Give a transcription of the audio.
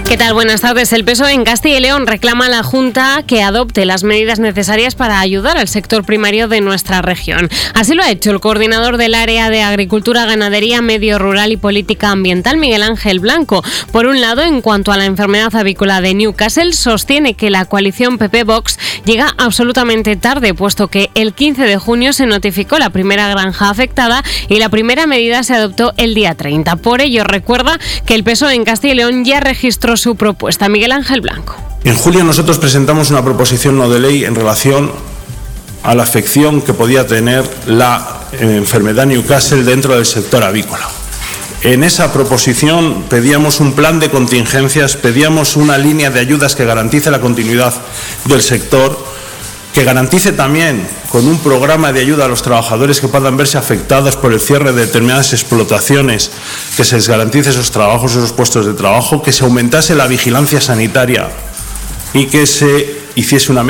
¿Qué tal? Buenas tardes. El PSOE en Castilla y León reclama a la Junta que adopte las medidas necesarias para ayudar al sector primario de nuestra región. Así lo ha hecho el coordinador del área de Agricultura, Ganadería, Medio Rural y Política Ambiental, Miguel Ángel Blanco. Por un lado, en cuanto a la enfermedad avícola de Newcastle, sostiene que la coalición PP-Vox llega absolutamente tarde, puesto que el 15 de junio se notificó la primera granja afectada y la primera medida se adoptó el día 30. Por ello, recuerda que el PSOE en Castilla y León ya registró su propuesta. Miguel Ángel Blanco. En julio nosotros presentamos una proposición no de ley en relación a la afección que podía tener la enfermedad Newcastle dentro del sector avícola. En esa proposición pedíamos un plan de contingencias, pedíamos una línea de ayudas que garantice la continuidad del sector, que garantice también con un programa de ayuda a los trabajadores que puedan verse afectados por el cierre de determinadas explotaciones, que se les garantice esos trabajos, esos puestos de trabajo, que se aumentase la vigilancia sanitaria y que se hiciese una